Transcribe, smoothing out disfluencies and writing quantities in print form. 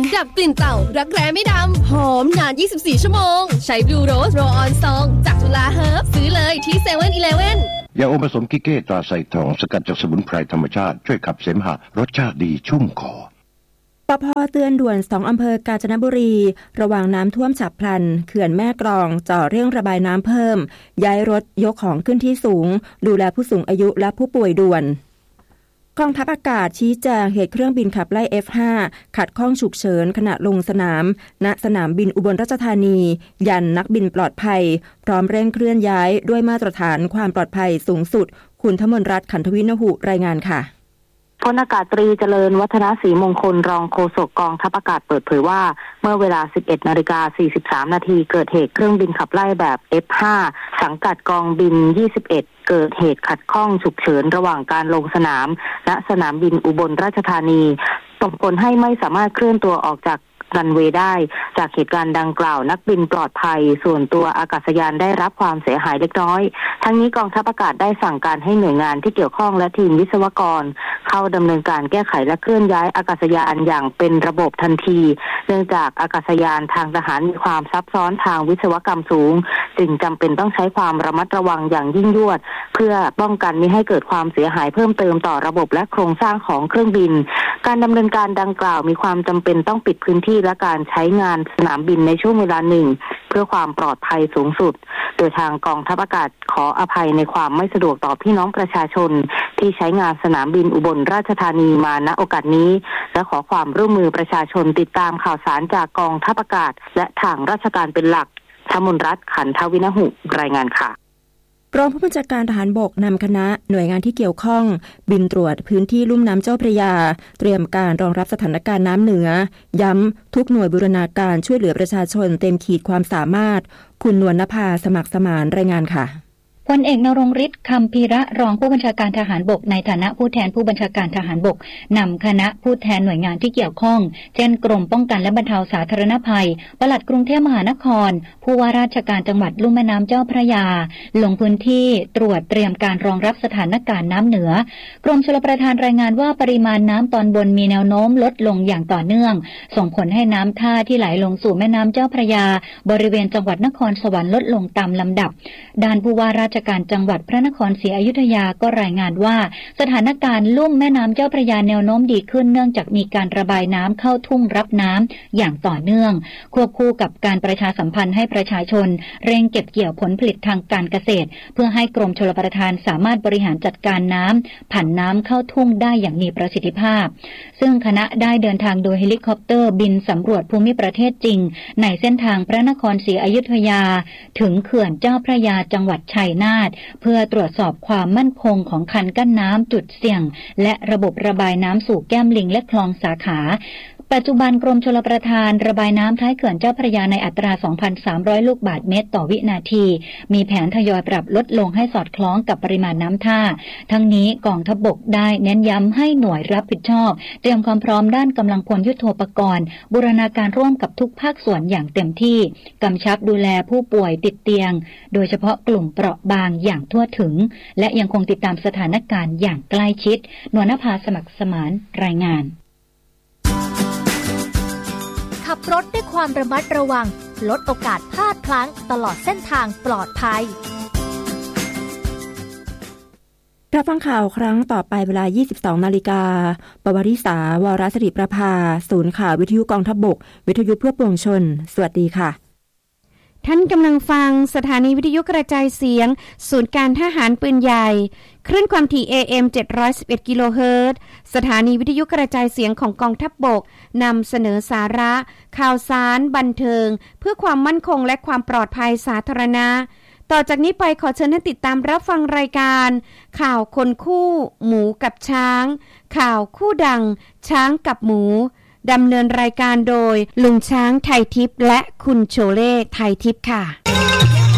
ดับกลิ่นเต่ารักแร้ไม่ดำหอมนาน24ชั่วโมงใช้ Blue Rose Roll On Song จากจุฬาเฮิร์บซื้อเลยที่ 7-Eleven ยาอมผสมกิเก้ตราไซทองสกัดจากสมุนไพรธรรมชาติช่วยขับเสมหะรสชาติดีชุ่มคอปภ.เตือนด่วน2อำเภอกาญจนบุรีระวังน้ำท่วมฉับพลันเขื่อนแม่กลองจ่อเร่งระบายน้ำเพิ่มย้ายรถยกของขึ้นที่สูงดูแลผู้สูงอายุและผู้ป่วยด่วนกองทัพอากาศชี้แจงเหตุเครื่องบินขับไล่ F5 ขัดข้องฉุกเฉินขณะลงสนามณสนามบินอุบลราชธานียันนักบินปลอดภัยพร้อมเร่งเคลื่อนย้ายด้วยมาตรฐานความปลอดภัยสูงสุดคุณธมนรัตน์ขันธวินหุรายงานค่ะพลอากาศตรีเจริญวัฒนศรีมงคลรองโฆษกกองทัพอากาศเปิดเผยว่าเมื่อเวลา 11:43 นาทีเกิดเหตุเครื่องบินขับไล่แบบ F5 สังกัดกองบิน21เกิดเหตุขัดข้องฉุกเฉินระหว่างการลงสนามณสนามบินอุบลราชธานีส่งผลให้ไม่สามารถเคลื่อนตัวออกจากรันเวย์ได้จากเหตุการณ์ดังกล่าวนักบินปลอดภัยส่วนตัวอากาศยานได้รับความเสียหายเล็กน้อยทั้งนี้กองทัพอากาศได้สั่งการให้หน่วยงานที่เกี่ยวข้องและทีมวิศวกรเข้าดำเนินการแก้ไขและเคลื่อนย้ายอากาศยานอย่างเป็นระบบทันทีเนื่องจากอากาศยานทางทหารมีความซับซ้อนทางวิศวกรรมสูงจึงจำเป็นต้องใช้ความระมัดระวังอย่างยิ่งยวดเพื่อป้องกันไม่ให้เกิดความเสียหายเพิ่มเติมต่อระบบและโครงสร้างของเครื่องบินการดำเนินการดังกล่าวมีความจำเป็นต้องปิดพื้นที่และการใช้งานสนามบินในช่วงเวลาหนึ่งเพื่อความปลอดภัยสูงสุดโดยทางกองทัพอากาศขออภัยในความไม่สะดวกต่อพี่น้องประชาชนที่ใช้งานสนามบินอุบลราชธานีมาณโอกาสนี้และขอความร่วมมือประชาชนติดตามข่าวสารจากกองทัพอากาศและทางราชการเป็นหลักธมนรัตน์ขันธวินหุรายงานค่ะรองผู้บัญชาการทหารบกนำคณะหน่วยงานที่เกี่ยวข้องบินตรวจพื้นที่ลุ่มน้ำเจ้าพระยาเตรียมการรองรับสถานการณ์น้ำเหนือย้ำทุกหน่วยบูรณาการช่วยเหลือประชาชนเต็มขีดความสามารถคุณนวลนภาสมัครสมานรายงานค่ะพลเอกนรงค์ฤทธิ์คำพีระรองผู้บัญชาการทหารบกในฐานะผู้แทนผู้บัญชาการทหารบกนำคณะผู้แทนหน่วยงานที่เกี่ยวข้องเช่นกรมป้องกันและบรรเทาสาธารณภัยปลัดกรุงเทพมหานครผู้ว่าราชการจังหวัดลุ่มแม่น้ำเจ้าพระยาลงพื้นที่ตรวจเตรียมการรองรับสถานการณ์น้ำเหนือกรมชลประทานรายงานว่าปริมาณน้ำตอนบนมีแนวโน้มลดลงอย่างต่อเนื่องส่งผลให้น้ำท่าที่ไหลลงสู่แม่น้ำเจ้าพระยาบริเวณจังหวัดนครสวรรค์ลดลงตามลำดับด้านผู้ว่าราชการจังหวัดพระนครศรีอยุธยาก็รายงานว่าสถานการณ์ลุ่มแม่น้ำเจ้าพระยาแนวโน้มดีขึ้นเนื่องจากมีการระบายน้ำเข้าทุ่งรับน้ำอย่างต่อเนื่องควบคู่กับการประชาสัมพันธ์ให้ประชาชนเร่งเก็บเกี่ยวผลผลิตทางการเกษตรเพื่อให้กรมชลประทานสามารถบริหารจัดการน้ำผันน้ำเข้าทุ่งได้อย่างมีประสิทธิภาพซึ่งคณะได้เดินทางโดยเฮลิคอปเตอร์บินสำรวจภูมิประเทศจริงในเส้นทางพระนครศรีอยุธยาถึงเขื่อนเจ้าพระยาจังหวัดชัยนาทเพื่อตรวจสอบความมั่นคงของคันกั้นน้ำจุดเสี่ยงและระบบระบายน้ำสู่แก้มลิงและคลองสาขาปัจจุบันกรมชลประทานระบายน้ำท้ายเขื่อนเจ้าพระยาในอัตรา 2,300 ลูกบาศก์เมตรต่อวินาทีมีแผนทยอยปรับลดลงให้สอดคล้องกับปริมาณน้ำท่าทั้งนี้กองทัพบกได้เน้นย้ำให้หน่วยรับผิดชอบเตรียมความพร้อมด้านกำลังพลยุทโธปกรณ์บูรณาการร่วมกับทุกภาคส่วนอย่างเต็มที่กำชับดูแลผู้ป่วยติดเตียงโดยเฉพาะกลุ่มเปราะบางอย่างทั่วถึงและยังคงติดตามสถานการณ์อย่างใกล้ชิดนวลนภาสมัครสมานรายงานขับรถด้วยความระมัดระวังลดโอกาสพลาดพลั้งตลอดเส้นทางปลอดภัยรับฟังข่าวครั้งต่อไปเวลา 22 นาฬิกาปวริษาวรสิริประภาศูนย์ข่าววิทยุกองทัพบกวิทยุเพื่อปวงชนสวัสดีค่ะท่านกำลังฟังสถานีวิทยุกระจายเสียงศูนย์การทหารปืนใหญ่คลื่นความถี่ AM 711 กิโลเฮิรตซ์สถานีวิทยุกระจายเสียงของกองทัพบกนำเสนอสาระข่าวสารบันเทิงเพื่อความมั่นคงและความปลอดภัยสาธารณะต่อจากนี้ไปขอเชิญท่านติดตามรับฟังรายการข่าวคนคู่หมูกับช้างข่าวคู่ดังช้างกับหมูดำเนินรายการโดยลุงช้างไทยทิพย์และคุณโชเล่ไทยทิพย์ค่ะ